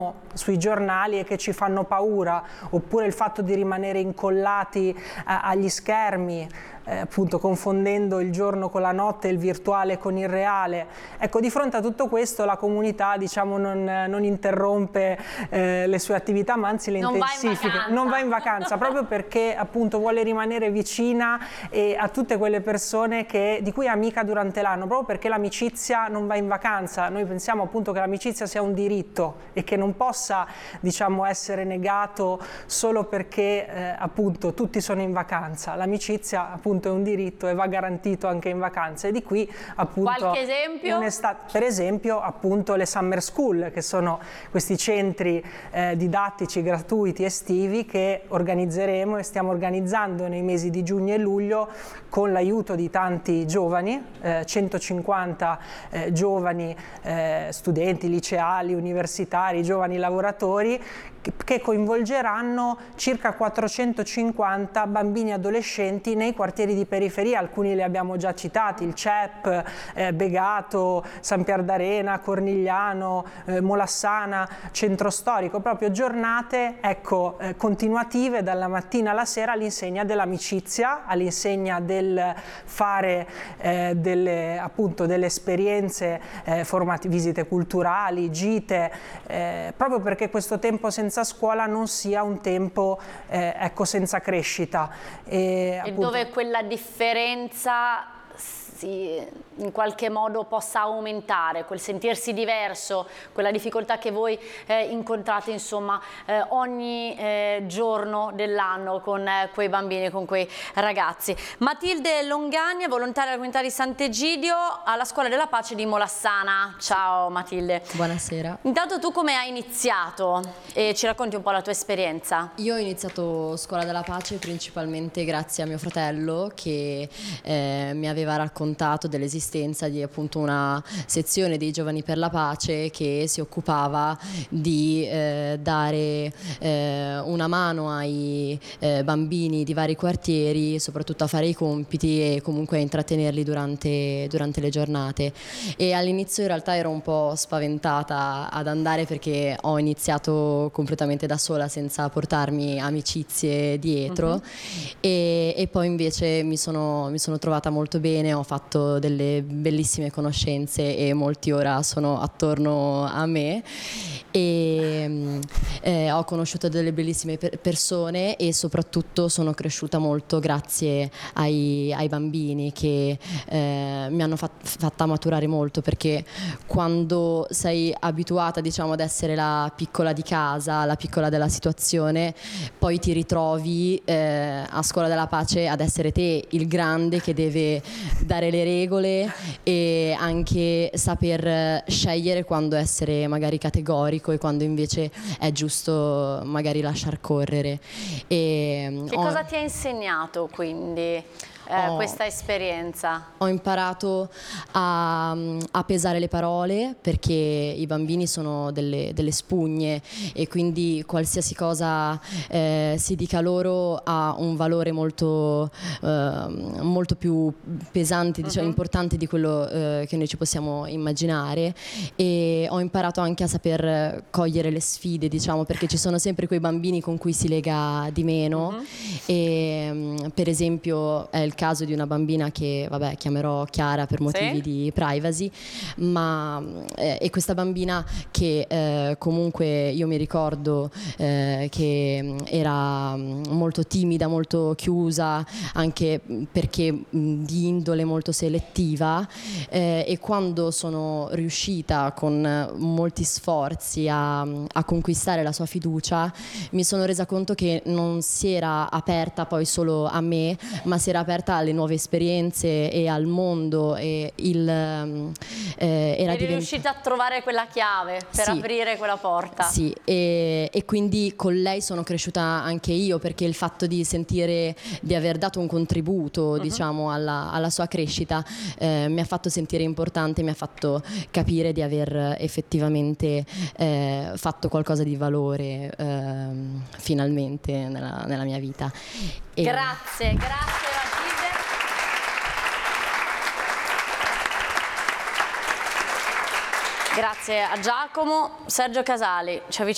sui giornali e che ci fanno paura, oppure il fatto di rimanere incollati agli schermi, appunto confondendo il giorno con la notte, il virtuale con il reale. Ecco, di fronte a tutto questo la comunità, diciamo, non interrompe le sue attività, ma anzi le intensifica. Non va in vacanza proprio perché appunto vuole rimanere vicina a tutte quelle persone di cui è amica durante l'anno, proprio perché l'amicizia non va in vacanza. Noi pensiamo appunto che l'amicizia sia un diritto e che non possa, diciamo, essere negato solo perché appunto tutti sono in vacanza. L'amicizia appunto è un diritto e va garantito anche in vacanza, e di qui appunto qualche esempio? Per esempio appunto le summer school, che sono questi centri didattici gratuiti estivi che organizzeremo e stiamo organizzando nei mesi di giugno e luglio con l'aiuto di tanti giovani, 150 giovani studenti liceali, universitari, giovani lavoratori, che coinvolgeranno circa 450 bambini e adolescenti nei quartieri di periferia. Alcuni li abbiamo già citati: il CEP, Begato, San Pier d'Arena, Cornigliano, Molassana, Centro Storico. Proprio giornate, ecco, continuative dalla mattina alla sera all'insegna dell'amicizia, all'insegna del fare appunto delle esperienze formative, visite culturali, gite, proprio perché questo tempo senza scuola non sia un tempo ecco, senza crescita. E appunto, dove quella differenza in qualche modo possa aumentare, quel sentirsi diverso, quella difficoltà che voi incontrate insomma ogni giorno dell'anno con quei bambini, con quei ragazzi. Matilde Longagna, volontaria della comunità di Sant'Egidio alla Scuola della Pace di Molassana. Ciao Matilde. Buonasera. Intanto tu come hai iniziato? E ci racconti un po' la tua esperienza? Io ho iniziato Scuola della Pace principalmente grazie a mio fratello, che mi aveva raccontato dell'esistenza di appunto una sezione dei Giovani per la Pace che si occupava di dare una mano ai bambini di vari quartieri, soprattutto a fare i compiti e comunque a intrattenerli durante le giornate. E all'inizio in realtà ero un po' spaventata ad andare perché ho iniziato completamente da sola senza portarmi amicizie dietro, e poi invece mi sono trovata molto bene, ho fatto delle bellissime conoscenze e molti ora sono attorno a me, e ho conosciuto delle bellissime persone e soprattutto sono cresciuta molto grazie ai bambini che mi hanno fatta maturare molto, perché quando sei abituata, diciamo, ad essere la piccola di casa, la piccola della situazione, poi ti ritrovi a Scuola della Pace ad essere te il grande che deve dare le regole e anche saper scegliere quando essere magari categorico e quando invece è giusto magari lasciar correre. Che cosa ti ha insegnato quindi questa esperienza? Ho imparato a pesare le parole, perché i bambini sono delle spugne e quindi qualsiasi cosa si dica loro ha un valore molto più pesante, diciamo, importante di quello che noi ci possiamo immaginare. E ho imparato anche a saper cogliere le sfide, diciamo, perché ci sono sempre quei bambini con cui si lega di meno. E per esempio è il caso di una bambina che, vabbè, chiamerò Chiara per motivi di privacy, e questa bambina che comunque io mi ricordo che era molto timida, molto chiusa, anche perché di indole molto selettiva, e quando sono riuscita con molti sforzi a conquistare la sua fiducia, mi sono resa conto che non si era aperta poi solo a me, ma si era aperta alle nuove esperienze e al mondo, e eri riuscita a trovare quella chiave per aprire quella porta. Sì, e quindi con lei sono cresciuta anche io, perché il fatto di sentire di aver dato un contributo, diciamo, alla sua crescita mi ha fatto sentire importante, mi ha fatto capire di aver effettivamente fatto qualcosa di valore finalmente nella mia vita. Grazie Matilde. Grazie a Giacomo. Sergio Casali, ci avviciniamo